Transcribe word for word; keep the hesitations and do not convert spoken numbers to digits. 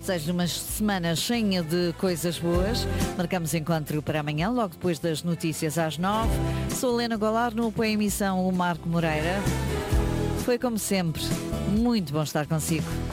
Seja uma semana cheia de coisas boas. Marcamos encontro para amanhã, logo depois das notícias às nove. Sou Helena Golar, no apoio à emissão o Marco Moreira. Foi como sempre, muito bom estar consigo.